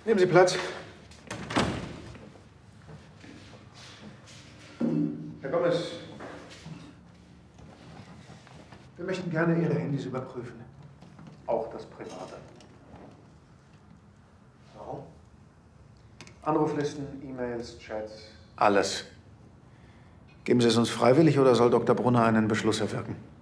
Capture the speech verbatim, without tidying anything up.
Nehmen Sie Platz. Herr Gomez, wir möchten gerne Ihre Handys überprüfen. Auch das private. Warum? Anruflisten, E-Mails, Chats. Alles. Geben Sie es uns freiwillig oder soll Doktor Brunner einen Beschluss erwirken?